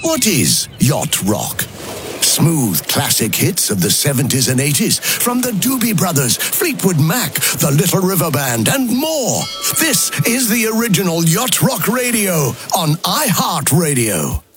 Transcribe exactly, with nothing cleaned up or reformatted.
What is yacht rock? Smooth classic hits of the seventies and eighties from the Doobie Brothers, Fleetwood Mac, the Little River Band, and more. This is the original Yacht Rock Radio on iHeartRadio.